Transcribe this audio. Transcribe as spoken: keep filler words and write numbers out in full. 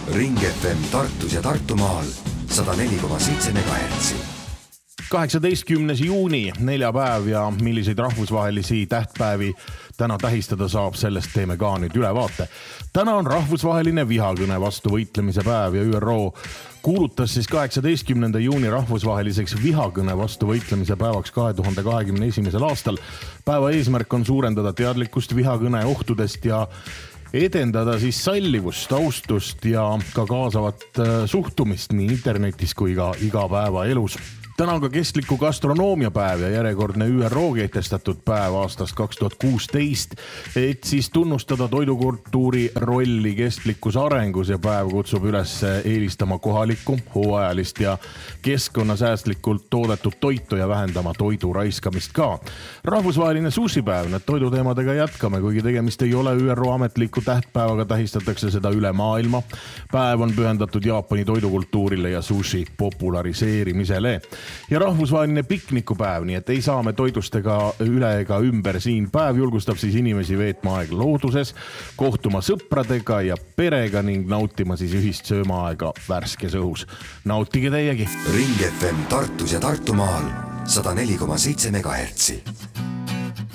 Ring F M Tartus ja Tartumaal sada neli koma seitse megahertsi. kaheksateistkümnes juuni, neljapäev ja milliseid rahvusvahelisi tähtpäevi täna tähistada saab, sellest teeme ka nüüd ülevaate. Täna on rahvusvaheline vihakõne vastu võitlemise päev ja Ü R O kuulutas siis kaheksateistkümnenda juuni rahvusvaheliseks vihakõne vastu võitlemise päevaks kahe tuhande kahekümne esimesel aastal. Päeva eesmärk on suurendada teadlikkust vihakõne ohtudest ja edendada siis sallivust, austust ja ka kaasavat suhtumist nii internetis kui ka igapäevaelus. Täna on ka kestliku gastronoomia päev ja järjekordne Ü R O kehtestatud päev aastast kaks tuhat kuusteist, et siis tunnustada toidukultuuri rolli kestlikus arengus ja päev kutsub üles eelistama kohalikku, hooajalist ja keskkonnasäästlikult toodetud toitu ja vähendama toidu raiskamist ka. Rahvusvaheline sushipäev, need toiduteemadega jätkame, kuigi tegemist ei ole Ü R O ametliku tähtpäevaga, tähistatakse seda üle maailma. Päev on pühendatud Jaapani toidukultuurile ja sushi populariseerimisele. Ja rahvusvaheline piknikupäev, nii et ei saa me toidust ega üle ega ümber siin. Päev julgustab siis inimesi veetma aeg looduses, kohtuma sõpradega ja perega ning nautima siis ühist söömaaega värskes õhus. Nautige teiegi! Ring F M Tartus ja Tartumaal sada neli koma seitse megahertsi.